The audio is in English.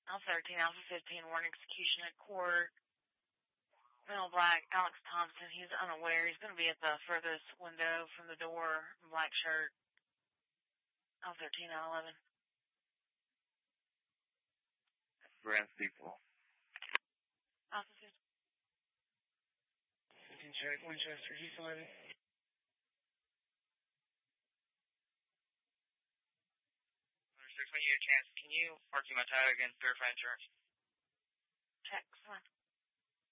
Alpha 13, Alpha 15, warrant execution at court. Male black, Alex Thompson, he's unaware. He's going to be at the furthest window from the door, black shirt. Alpha 13, L11. Grand people. Alpha 15. You can check Winchester, he's 11. 6, when you get a chance, can you mark my tag and verify insurance? Check, come on.